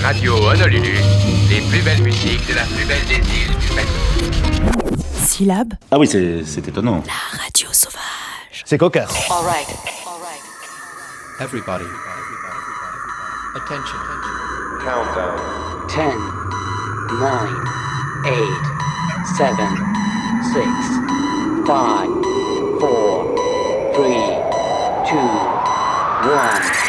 Radio Honolulu, les plus belles musiques de la plus belle des îles du Pacifique. Syllabe. Ah oui, c'est étonnant. La radio sauvage. C'est cocasse. All right. Everybody. Attention. Countdown. 10, 9, 8, 7, 6, 5, 4, 3, 2, 1.